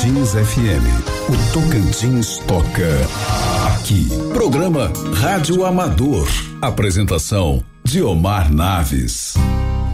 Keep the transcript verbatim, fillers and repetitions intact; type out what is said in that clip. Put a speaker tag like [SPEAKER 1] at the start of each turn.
[SPEAKER 1] Tocantins F M. O Tocantins toca aqui. Programa Rádio Amador. Apresentação Diomar Naves.